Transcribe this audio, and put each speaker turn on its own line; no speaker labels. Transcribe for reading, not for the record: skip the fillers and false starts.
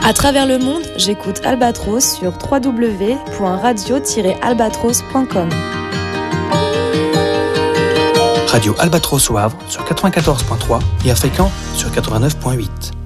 À travers le monde, j'écoute Albatros sur www.radio-albatros.com.
Radio Albatros au Havre sur 94.3 et à Fécamp sur 89.8.